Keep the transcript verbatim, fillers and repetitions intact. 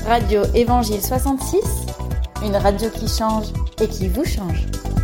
Radio Évangile soixante-six, une radio qui change et qui vous change.